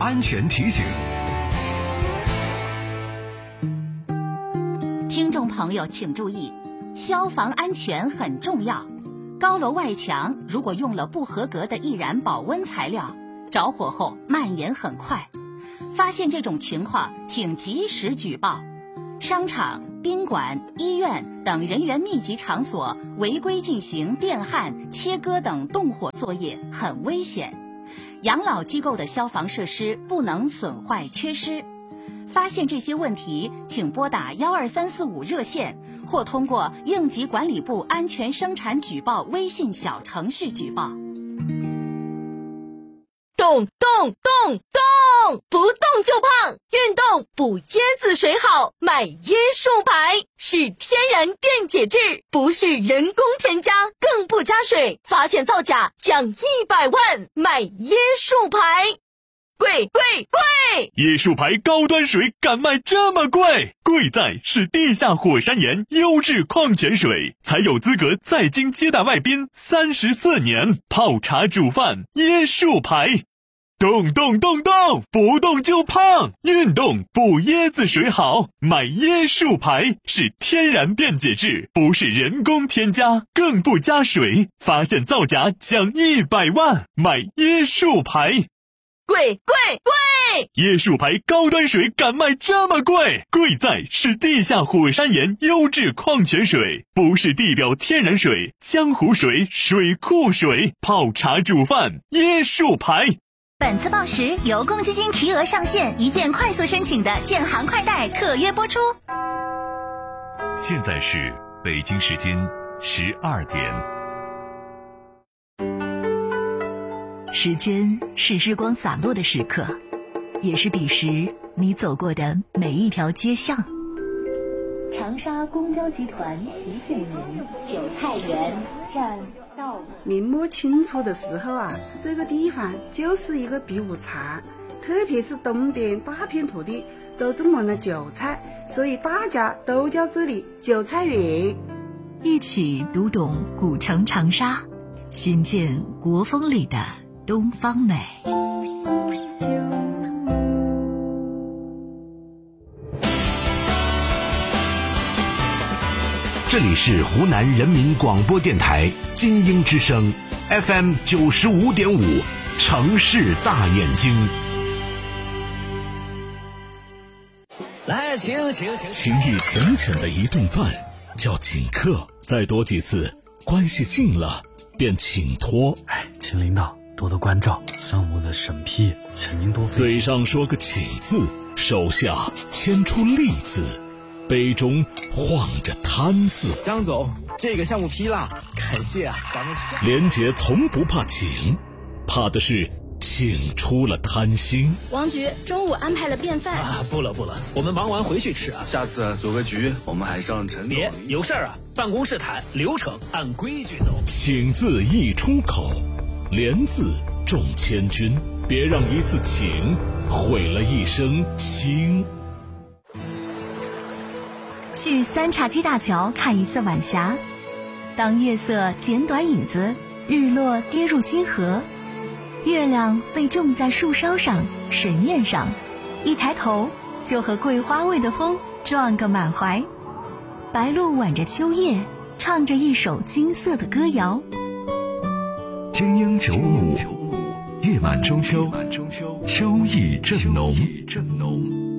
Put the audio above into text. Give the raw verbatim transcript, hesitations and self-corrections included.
安全提醒。 听众朋友请注意，消防安全很重要。高楼外墙如果用了不合格的易燃保温材料，着火后蔓延很快。发现这种情况，请及时举报。商场、宾馆、医院等人员密集场所违规进行电焊、切割等动火作业很危险。养老机构的消防设施不能损坏缺失。发现这些问题，请拨打幺二三四五热线，或通过应急管理部安全生产举报微信小程序举报。 动动动动，不动就胖，运动补椰子水好，买椰树牌，是天然电解质，不是人工添加，更不加水，发现造假奖一百万，买椰树牌。贵贵贵！ 椰树牌高端水敢卖这么贵？贵在是地下火山岩优质矿泉水，才有资格在京接待外宾三十四年，泡茶煮饭椰树牌。动动动动，不动就胖，运动补椰子水好，买椰树牌，是天然电解质，不是人工添加，更不加水，发现造假奖一百万，买椰树牌。 贵贵贵！ 椰树牌高端水敢卖这么贵？贵在是地下火山岩优质矿泉水，不是地表天然水、江湖水、水库水，泡茶煮饭椰树牌。 本次报时由公积金提额上限一键快速申请的建行快贷特约播出。 现在是北京时间十二点。 时间是日光洒落的时刻，也是彼时你走过的每一条街巷。 长沙公交集团提醒您，韭菜园站到。 明摸清楚的时候啊，这个地方就是一个避雾槽，特别是东边大片土地都种满了韭菜，所以大家都叫这里韭菜园。 一起读懂古城长沙，寻见国风里的东方美。 这里是湖南人民广播电台金鹰之声 F M 九十五点五，城市大眼睛。 来，请请请， 情谊浅浅的一顿饭叫请客，再多几次，关系近了便请托。 哎，请领导多多关照，项目的审批，请您多。 嘴上说个请字，手下牵出利字，杯中晃着贪字。 江总，这个项目批了，感谢啊，咱们下。 连杰从不怕请，怕的是请出了贪心。 王局中午安排了便饭啊，不了不了，我们忙完回去吃啊。下次组个局，我们还上陈总。别有事儿啊，办公室谈，流程按规矩走。 请字一出口，连字中千军，别让一次请毁了一生心。 去三岔七大桥看一次晚霞，当月色剪短影子，日落跌入星河，月亮被种在树梢上、水面上，一抬头就和桂花味的风撞个满怀。白鹭挽着秋叶，唱着一首金色的歌谣。 精英九五，月满中秋，秋意正浓。